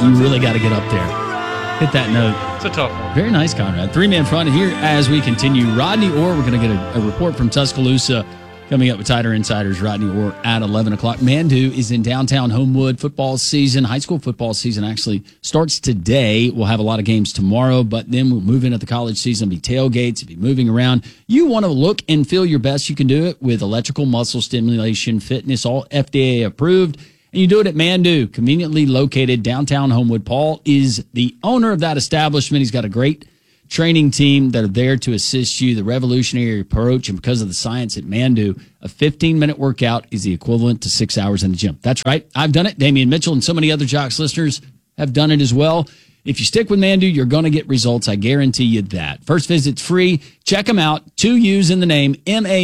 You really got to get up there. Hit that note. It's a tough one. Very nice, Conrad. Three-man front here as we continue. Rodney Orr, we're going to get a report from Tuscaloosa coming up with Tighter Insiders. Rodney Orr at 11 o'clock. Mandu is in downtown Homewood. Football season, high school football season actually starts today. We'll have a lot of games tomorrow, but then we'll move into the college season. Be tailgates, be moving around. You want to look and feel your best. You can do it with electrical muscle stimulation fitness, all FDA approved. And you do it at Mandu, conveniently located downtown Homewood. Paul is the owner of that establishment. He's got a great training team that are there to assist you. The revolutionary approach, and because of the science at Mandu, a 15-minute workout is the equivalent to 6 hours in the gym. That's right. I've done it. Damian Mitchell and so many other Jocks listeners have done it as well. If you stick with Mandu, you're going to get results. I guarantee you that. First visit's free. Check them out. 2 U's in the name.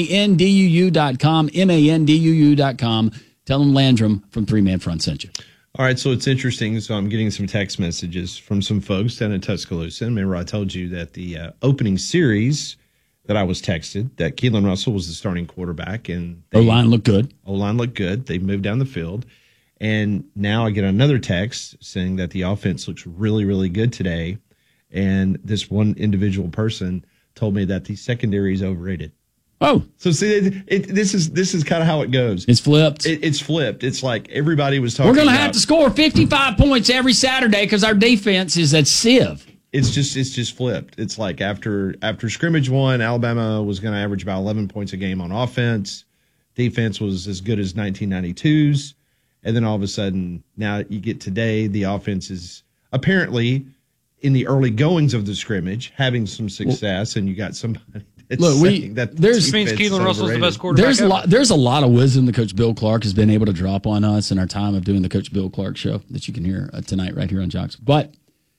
MANDUU.com. MANDUU.com. Tell them Landrum from Three Man Front sent you. All right, so it's interesting. So I'm getting some text messages from some folks down in Tuscaloosa. And remember, I told you that the opening series that I was texted, that Keelan Russell was the starting quarterback. And O-line looked good. O-line looked good. They moved down the field. And now I get another text saying that the offense looks really, really good today. And this one individual person told me that the secondary is overrated. Oh, so see, this is kind of how it goes. It's flipped. It's flipped. It's like everybody was talking. We're going to have to score 55 points every Saturday because our defense is at sieve. It's just flipped. It's like after scrimmage one, Alabama was going to average about 11 points a game on offense. Defense was as good as 1992's, and then all of a sudden, now you get today, the offense is apparently in the early goings of the scrimmage having some success, and you got somebody. Look, means Keelan Russell's the best quarterback. There's a lot of wisdom that Coach Bill Clark has been able to drop on us in our time of doing the Coach Bill Clark show that you can hear tonight right here on Jocks. But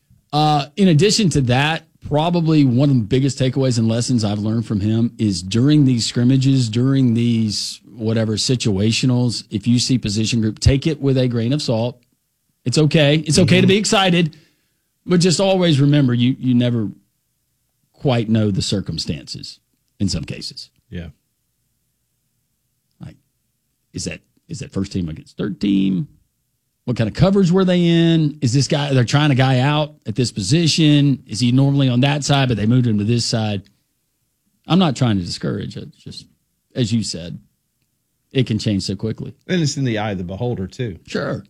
in addition to that, probably one of the biggest takeaways and lessons I've learned from him is during these scrimmages, during these whatever situationals, if you see position group, take it with a grain of salt. It's okay. It's okay to be excited, but just always remember you never quite know the circumstances in some cases. Yeah. Like, is that first team against third team? What kind of coverage were they in? Is this guy, they're trying a guy out at this position? Is he normally on that side, but they moved him to this side? I'm not trying to discourage it. Just, as you said, it can change so quickly. And it's in the eye of the beholder, too. Sure.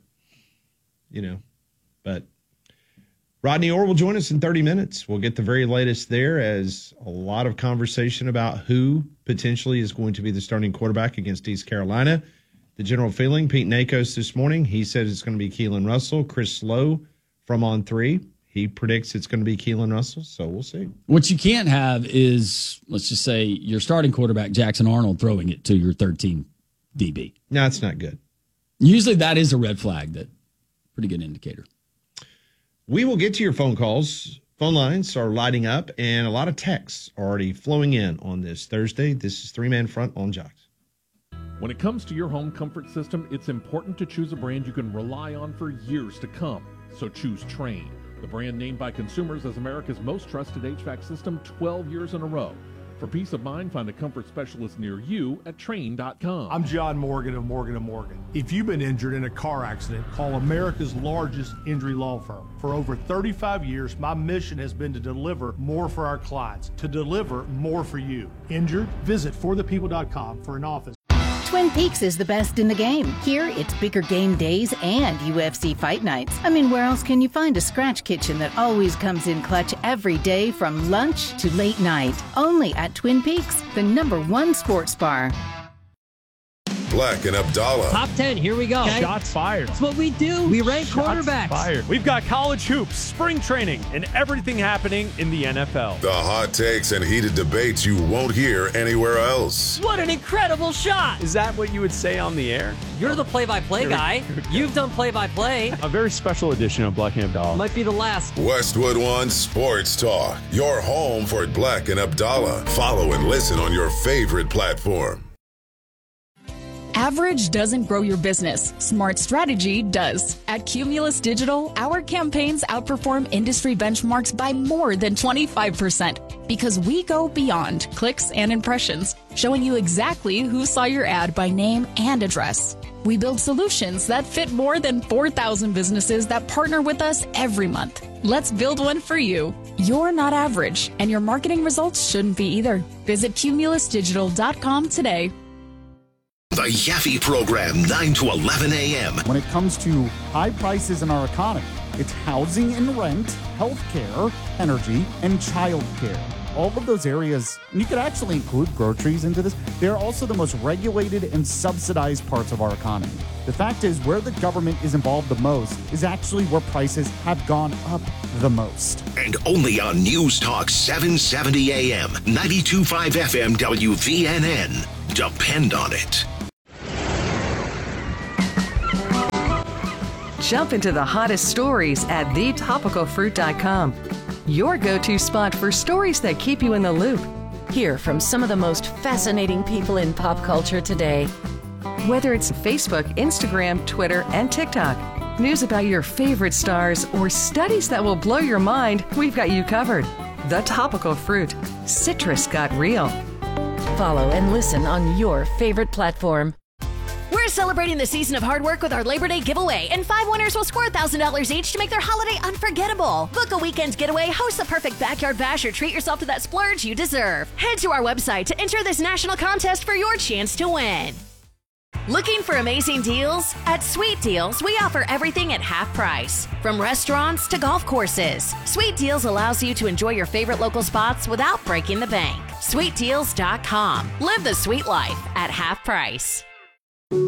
But Rodney Orr will join us in 30 minutes. We'll get the very latest there, as a lot of conversation about who potentially is going to be the starting quarterback against East Carolina. The general feeling, Pete Nakos this morning, he said it's going to be Keelan Russell. Chris Slow from On3, he predicts it's going to be Keelan Russell, so we'll see. What you can't have is, let's just say, your starting quarterback, Jackson Arnold, throwing it to your third team DB. No, it's not good. Usually that is a red flag, that pretty good indicator. We will get to your phone calls. Phone lines are lighting up, and a lot of texts are already flowing in on this Thursday. This is Three Man Front on Jocks. When it comes to your home comfort system, it's important to choose a brand you can rely on for years to come. So choose Trane, the brand named by consumers as America's most trusted HVAC system 12 years in a row. For peace of mind, find a comfort specialist near you at Trane.com. I'm John Morgan of Morgan & Morgan. If you've been injured in a car accident, call America's largest injury law firm. For over 35 years, my mission has been to deliver more for our clients, to deliver more for you. Injured? Visit forthepeople.com for an office. Twin Peaks is the best in the game. Here, it's bigger game days and UFC fight nights. I mean, where else can you find a scratch kitchen that always comes in clutch every day from lunch to late night? Only at Twin Peaks, the #1 sports bar. Black and Abdallah. Top 10, here we go. Okay? Shots fired. That's what we do. We rank quarterbacks. Fired. We've got college hoops, spring training, and everything happening in the NFL. The hot takes and heated debates you won't hear anywhere else. What an incredible shot. Is that what you would say on the air? You're the play-by-play guy. You've done play-by-play. A very special edition of Black and Abdallah. Might be the last. Westwood One Sports Talk. Your home for Black and Abdallah. Follow and listen on your favorite platform. Average doesn't grow your business. Smart strategy does. At Cumulus Digital, our campaigns outperform industry benchmarks by more than 25% because we go beyond clicks and impressions, showing you exactly who saw your ad by name and address. We build solutions that fit more than 4,000 businesses that partner with us every month. Let's build one for you. You're not average, and your marketing results shouldn't be either. Visit cumulusdigital.com today. The Yaffe Program, 9 to 11 a.m. When it comes to high prices in our economy, it's housing and rent, healthcare, energy, and childcare. All of those areas, and you could actually include groceries into this, they're also the most regulated and subsidized parts of our economy. The fact is, where the government is involved the most is actually where prices have gone up the most. And only on News Talk 770 AM, 92.5 FM WVNN. Depend on it. Jump into the hottest stories at thetopicalfruit.com. Your go-to spot for stories that keep you in the loop. Hear from some of the most fascinating people in pop culture today. Whether it's Facebook, Instagram, Twitter, and TikTok, news about your favorite stars, or studies that will blow your mind, we've got you covered. The Topical Fruit. Citrus got real. Follow and listen on your favorite platform. We're celebrating the season of hard work with our Labor Day giveaway, and 5 winners will score $1,000 each to make their holiday unforgettable. Book a weekend getaway, host the perfect backyard bash, or treat yourself to that splurge you deserve. Head to our website to enter this national contest for your chance to win. Looking for amazing deals? At Sweet Deals, we offer everything at half price. From restaurants to golf courses, Sweet Deals allows you to enjoy your favorite local spots without breaking the bank. SweetDeals.com. Live the sweet life at half price.